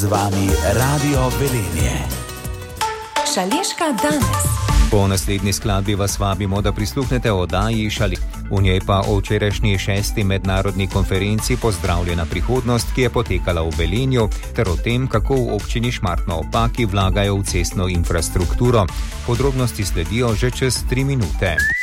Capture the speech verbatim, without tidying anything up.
Z vami Radio Velenje. Šaleška danes. Po naslednji skladbi vas vabimo, da prisluhnete oddaji Šali. V njej pa o včerajšnji šesti mednarodni konferenci Pozdravljena prihodnost, ki je potekala v Velenju, ter o tem, kako v občini Šmartno ob Paki vlagajo v cestno infrastrukturo. Podrobnosti sledijo že čez tri minute.